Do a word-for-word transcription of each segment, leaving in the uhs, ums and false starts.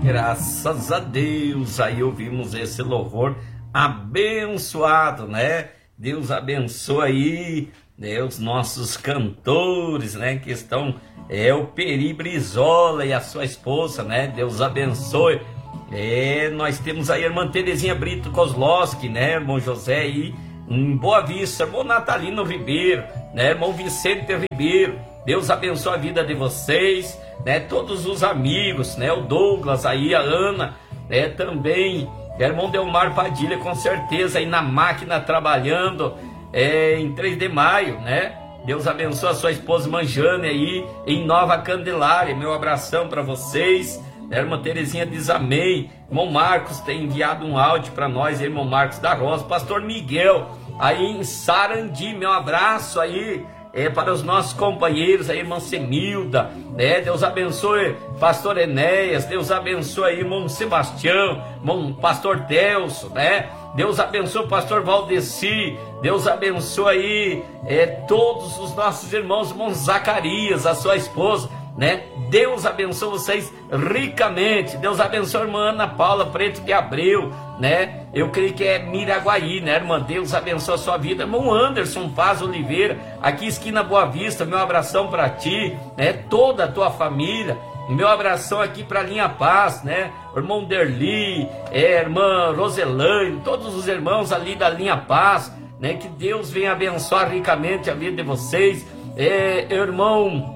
Graças a Deus, aí ouvimos esse louvor abençoado, né? Deus abençoe aí, né, os nossos cantores, né, que estão, é o Peri Brizola e a sua esposa, né? Deus abençoe. É, nós temos aí a irmã Terezinha Brito Kozlowski, né, irmão José aí em Boa Vista, irmão Natalino Ribeiro, né, irmão Vicente Ribeiro. Deus abençoe a vida de vocês, né, todos os amigos, né, o Douglas aí, a Ana, né, também, é, irmão Delmar Padilha, com certeza aí na máquina trabalhando, é, em três de maio, né. Deus abençoe a sua esposa Manjane aí em Nova Candelária. Meu abração para vocês. A irmã Terezinha diz amém. Irmão Marcos tem enviado um áudio para nós, irmão Marcos da Rosa. Pastor Miguel aí em Sarandi, meu abraço aí é, para os nossos companheiros, a irmã Semilda, né? Deus abençoe pastor Enéas, Deus abençoe aí, irmão Sebastião, irmão pastor Telso, né? Deus abençoe o pastor Valdeci, Deus abençoe aí é, todos os nossos irmãos, irmão Zacarias, a sua esposa, né? Deus abençoe vocês ricamente. Deus abençoe a irmã Ana Paula Preto de Abreu, né? Eu creio que é Miraguaí, né, irmã? Deus abençoe a sua vida. Irmão Anderson Paz Oliveira, aqui esquina Boa Vista, meu abração para ti, né? Toda a tua família. Meu abração aqui para Linha Paz, né? Irmão Derli, é, irmã Roselane, todos os irmãos ali da Linha Paz, né? Que Deus venha abençoar ricamente a vida de vocês. É, irmão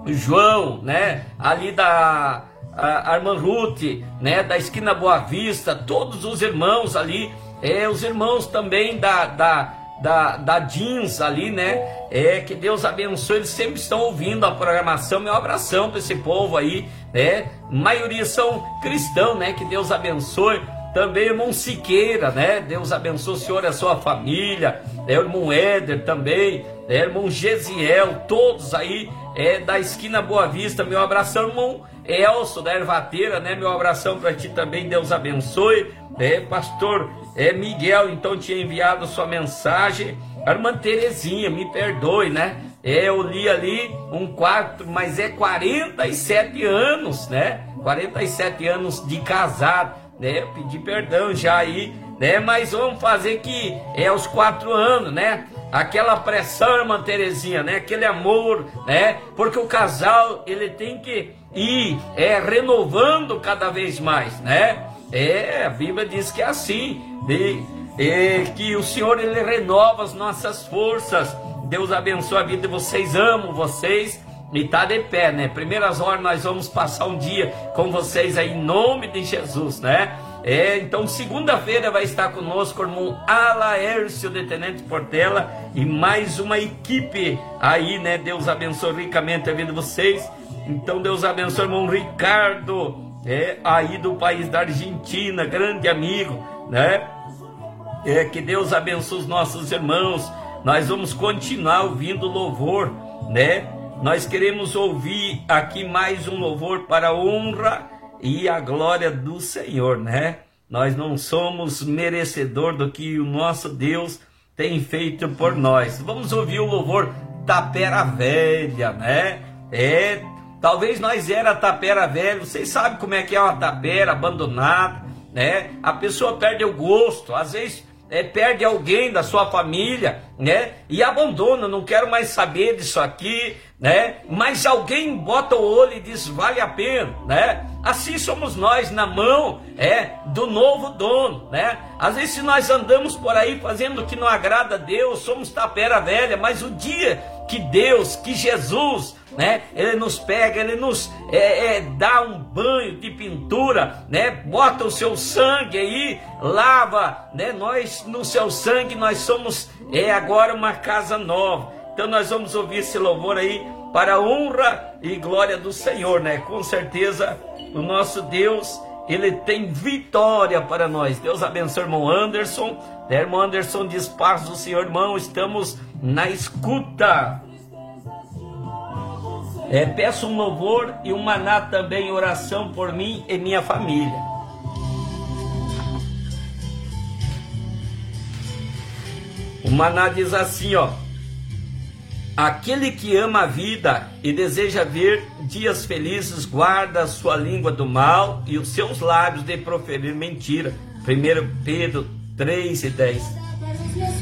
João, né? Ali da a, a irmã Ruth, né? Da esquina Boa Vista, todos os irmãos ali, é, os irmãos também da da da, da Jeans ali, né? É, que Deus abençoe, eles sempre estão ouvindo a programação. Meu abração para esse povo aí, né? Maioria são cristãos, né? Que Deus abençoe. Também irmão Siqueira, né? Deus abençoe o senhor e a sua família. É, o irmão Éder também, é, irmão Gesiel, todos aí é, da esquina Boa Vista. Meu abração, irmão Elso da Ervateira, né? Meu abração para ti também, Deus abençoe. É, pastor é, Miguel, então tinha enviado sua mensagem. A irmã Terezinha, me perdoe, né? É, eu li ali um quarto, mas é quarenta e sete anos, né? quarenta e sete anos de casado, né? Eu pedi perdão já aí, né? Mas vamos fazer que é os quatro anos, né? Aquela pressão, irmã Terezinha, né? Aquele amor, né? Porque o casal, ele tem que ir é, renovando cada vez mais, né? É, a Bíblia diz que é assim, e, e, que o Senhor, ele renova as nossas forças. Deus abençoe a vida de vocês, amo vocês e tá de pé, né? Primeiras horas nós vamos passar um dia com vocês aí em nome de Jesus, né? É, então segunda-feira vai estar conosco o irmão Alaércio de Tenente Portela e mais uma equipe aí, né? Deus abençoe ricamente a vida de vocês. Então Deus abençoe o irmão Ricardo, é, aí do país da Argentina, grande amigo, né? É, que Deus abençoe os nossos irmãos. Nós vamos continuar ouvindo louvor, né? Nós queremos ouvir aqui mais um louvor para a honra e a glória do Senhor, né? Nós não somos merecedor do que o nosso Deus tem feito por nós. Vamos ouvir o louvor Tapera Velha, né? É, talvez nós era tapera velha. Vocês sabem como é que é uma tapera abandonada, né? A pessoa perde o gosto, às vezes é, perde alguém da sua família, né? E abandona, não quero mais saber disso aqui, né? Mas alguém bota o olho e diz, vale a pena, né? Assim somos nós na mão é, do novo dono, né? Às vezes se nós andamos por aí fazendo o que não agrada a Deus, somos tapera velha, mas o dia que Deus, que Jesus, né, ele nos pega, ele nos é, é, dá um banho de pintura, né, bota o seu sangue aí, lava, né, nós no seu sangue nós somos é, agora uma casa nova. Então nós vamos ouvir esse louvor aí para a honra e glória do Senhor, né? Com certeza o nosso Deus, ele tem vitória para nós. Deus abençoe o irmão Anderson, né? Irmão Anderson diz, paz do Senhor, irmão, estamos na escuta. É, peço um louvor e um maná também, oração por mim e minha família. O maná diz assim, ó: Aquele que ama a vida e deseja ver dias felizes, guarda a sua língua do mal e os seus lábios de proferir mentira. primeiro Pedro três e dez.